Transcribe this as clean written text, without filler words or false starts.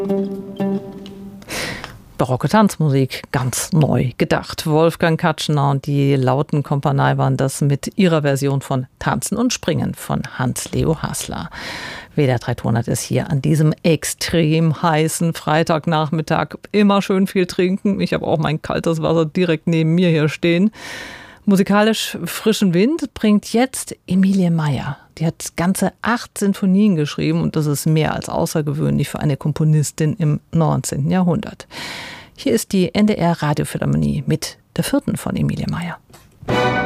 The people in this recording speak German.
Barocke Tanzmusik, ganz neu gedacht. Wolfgang Katschner und die Lautenkompanie waren das mit ihrer Version von Tanzen und Springen von Hans-Leo Hasler. WDR 300 ist hier an diesem extrem heißen Freitagnachmittag. Immer schön viel trinken. Ich habe auch mein kaltes Wasser direkt neben mir hier stehen. Musikalisch frischen Wind bringt jetzt Emilie Meier. Die hat ganze 8 Sinfonien geschrieben und das ist mehr als außergewöhnlich für eine Komponistin im 19. Jahrhundert. Hier ist die NDR Radiophilharmonie mit der 4. von Emilie Meier.